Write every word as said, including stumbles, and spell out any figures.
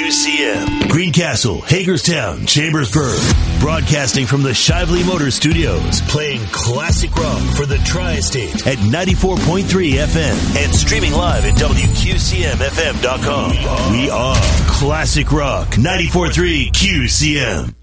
Q C M. Greencastle, Hagerstown, Chambersburg. Broadcasting from the Shively Motor Studios. Playing classic rock for the Tri-State at ninety-four point three F M. And streaming live at W Q C M F M dot com. We are Classic Rock ninety-four point three Q C M.